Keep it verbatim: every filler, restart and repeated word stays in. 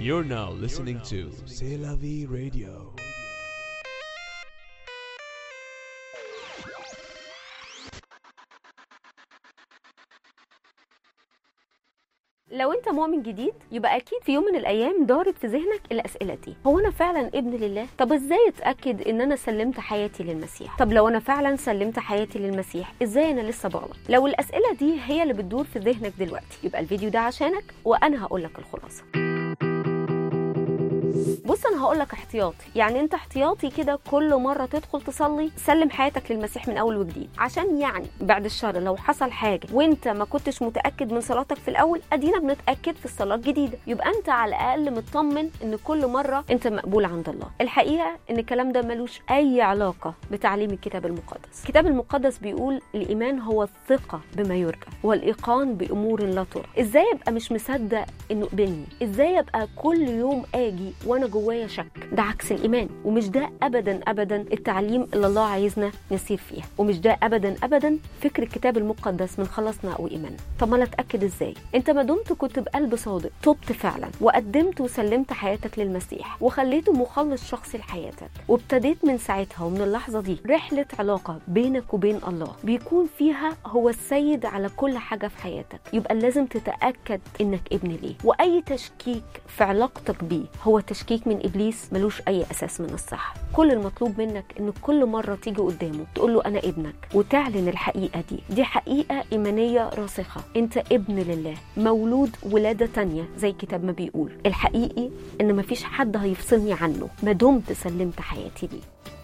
You're now listening to C'est la vie radio. لو انت مؤمن جديد يبقى اكيد في يوم من الايام دارت في ذهنك الاسئله دي: هو انا فعلا ابن لله؟ طب ازاي اتاكد ان انا سلمت حياتي للمسيح؟ طب لو انا فعلا سلمت حياتي للمسيح ازاي انا لسه بغلط؟ لو الاسئله دي هي اللي بتدور في ذهنك دلوقتي يبقى الفيديو ده عشانك، وانا هقول لك الخلاصه. بص، انا هقول لك احتياطي، يعني انت احتياطي كده كل مره تدخل تصلي سلم حياتك للمسيح من اول وجديد، عشان يعني بعد الشر لو حصل حاجه وانت ما كنتش متاكد من صلاتك في الاول، ادينا بنتاكد في الصلاه الجديده، يبقى انت على الاقل مطمن ان كل مره انت مقبول عند الله. الحقيقه ان الكلام ده ملوش اي علاقه بتعليم الكتاب المقدس. الكتاب المقدس بيقول الايمان هو الثقه بما يرجى والايقان بامور لا ترى. ازاي ابقى مش مصدق انه قبلني؟ ازاي ابقى كل يوم اجي وانا جوايا شك؟ ده عكس الايمان، ومش ده ابدا ابدا التعليم اللي الله عايزنا نسير فيها، ومش ده ابدا ابدا فكر الكتاب المقدس من خلاصنا او ايماننا. طب ما اتاكد ازاي؟ انت ما دمت كنت بقلب صادق، تبت فعلا وقدمت وسلمت حياتك للمسيح وخليته مخلص شخصي لحياتك، وابتديت من ساعتها ومن اللحظه دي رحله علاقه بينك وبين الله بيكون فيها هو السيد على كل حاجه في حياتك، يبقى لازم تتاكد انك ابن ليه. واي تشكيك في علاقتك بيه هو تشكيك من ابليس ملوش اي اساس من الصح. كل المطلوب منك ان كل مره تيجي قدامه تقول له انا ابنك، وتعلن الحقيقه دي. دي حقيقه ايمانيه راسخه، انت ابن لله مولود ولاده تانية زي الكتاب ما بيقول. الحقيقي ان مفيش حد هيفصلني عنه ما دمت سلمت حياتي ليه.